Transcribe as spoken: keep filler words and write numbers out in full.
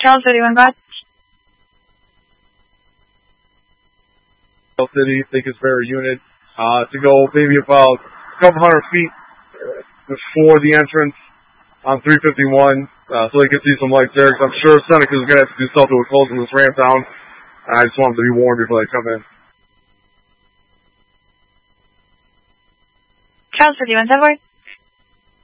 Charles thirty-one, go ahead. City, think it's very unit, uh, to go maybe about a couple hundred feet before the entrance on three fifty-one, uh, so they can see some lights there, because I'm sure Seneca's going to have to do something with closing this ramp down. I just want them to be warned before they come in. Charles thirty-one, Savoy.